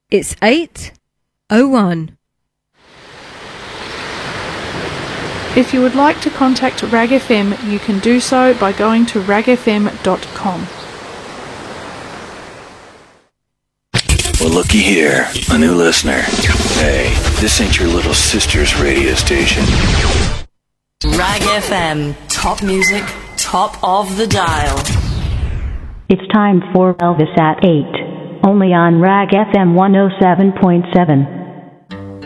It's 8:01. If you would like to contact RAG FM, you can do so by going to ragfm.com. Well, looky here, a new listener. Hey, this ain't your little sister's radio station. RAG FM, top music, top of the dial. It's time for Elvis at 8, only on RAG FM 107.7.